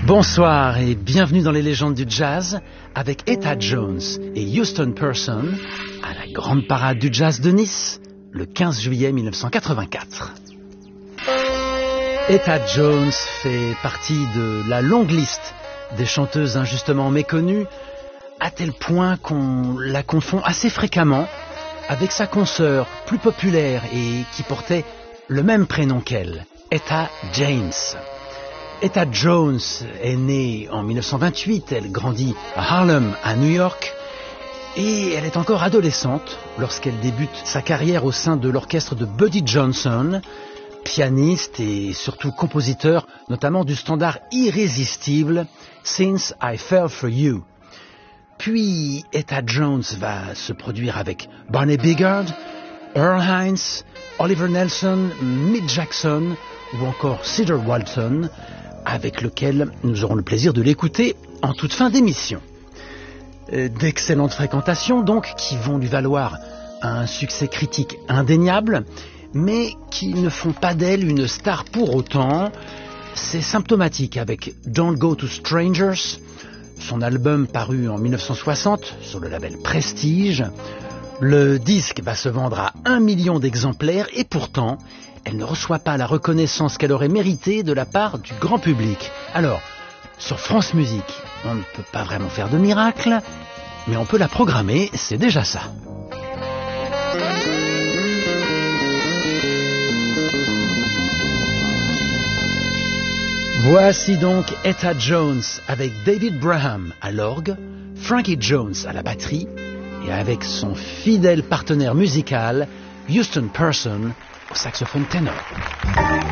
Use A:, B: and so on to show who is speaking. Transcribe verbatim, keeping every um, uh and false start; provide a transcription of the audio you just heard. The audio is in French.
A: Bonsoir et bienvenue dans les légendes du jazz avec Etta Jones et Houston Person à la grande parade du jazz de Nice le quinze juillet mille neuf cent quatre-vingt-quatre. Etta Jones fait partie de la longue liste des chanteuses injustement méconnues, à tel point qu'on la confond assez fréquemment avec sa consoeur plus populaire et qui portait le même prénom qu'elle, Etta James. Etta Jones est née en mille neuf cent vingt-huit, elle grandit à Harlem, à New York, et elle est encore adolescente lorsqu'elle débute sa carrière au sein de l'orchestre de Buddy Johnson, pianiste et surtout compositeur, notamment du standard irrésistible Since I Fell For You. Puis Etta Jones va se produire avec Barney Biggard, Earl Hines, Oliver Nelson, Mick Jackson ou encore Cedar Walton, avec lequel nous aurons le plaisir de l'écouter en toute fin d'émission. D'excellentes fréquentations donc, qui vont lui valoir un succès critique indéniable, mais qui ne font pas d'elle une star pour autant. C'est symptomatique avec Don't Go to Strangers, son album paru en mille neuf cent soixante sur le label Prestige. Le disque va se vendre à un million d'exemplaires et pourtant, elle ne reçoit pas la reconnaissance qu'elle aurait méritée de la part du grand public. Alors, sur France Musique, on ne peut pas vraiment faire de miracle, mais on peut la programmer, c'est déjà ça. Voici donc Etta Jones avec David Braham à l'orgue, Frankie Jones à la batterie et avec son fidèle partenaire musical, Houston Person, au saxophone ténor.